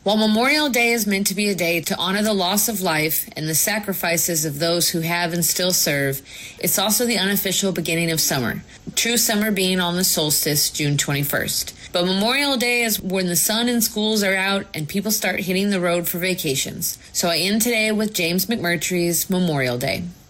While Memorial Day is meant to be a day to honor the loss of life and the sacrifices of those who have and still serve, it's also the unofficial beginning of summer, true summer being on the solstice, June 21st. But Memorial Day is when the sun and schools are out and people start hitting the road for vacations. So I end today with James McMurtry's Memorial Day.